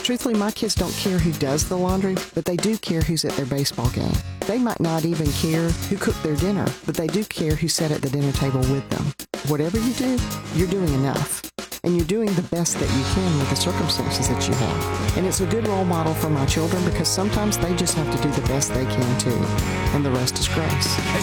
Truthfully, my kids don't care who does the laundry, but they do care who's at their baseball game. They might not even care who cooked their dinner, but they do care who sat at the dinner table with them. Whatever you do, you're doing enough. And you're doing the best that you can with the circumstances that you have. And it's a good role model for my children because sometimes they just have to do the best they can too. And the rest is grace.